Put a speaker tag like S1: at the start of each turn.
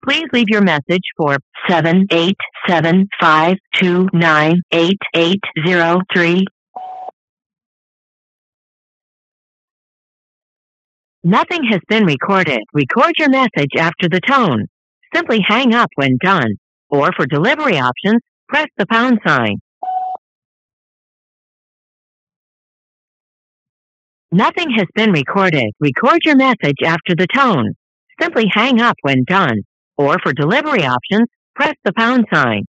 S1: Please leave your message for 787-529-8803. Nothing has been recorded. Record your message after the tone. Simply hang up when done. Or for delivery options, press the pound sign. Nothing has been recorded. Record your message after the tone. Simply hang up when done. Or for delivery options, press the pound sign.